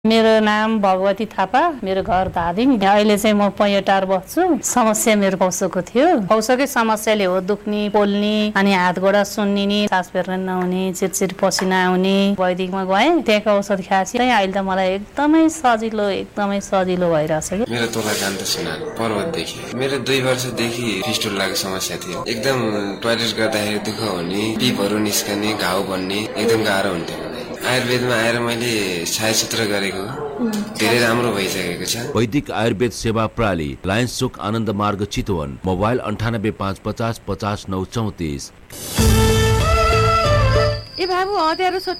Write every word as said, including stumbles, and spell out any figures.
मेरो नाम भगवती थापा, मेरो घर धादिङ। अहिले चाहिँ म पैयटार बस्छु। समस्या मेरो पौसोको थियो। पौसोकै समस्याले हो दुख्ने, पोल्ने, अनि हात गोडा सुन्निने, सास फेर्न नहुने, चिरचिर पसिना आउने। वैदिकमा गएँ, त्यहाँको औषध खाएपछि अहिले त मलाई एकदमै सजिलो एकदमै सजिलो भइरहेछ के। मेरो तोला कान्त सिन्हा पर्वतदेखि। मेरो दुई वर्षदेखि फिस्टुलाको समस्या थियो। एकदम टोयलेट गर्दाखेरि दुःख हुने, पिपहरू निस्कने, घाउ बन्ने, एकदम गाह्रो हुन्थ्यो। आयुर्वेदमा आएर मैले छायाचित्र गरेको धेरै राम्रो भइसकेको छ। वैदिक आयुर्वेद सेवा प्रणाली, लायन्स चोक, आनन्द मार्ग, चितवन। मोबाइल अन्ठानब्बे पाँच पचास पचास नौ चौतिस। ए बाबु अँध्यारो छ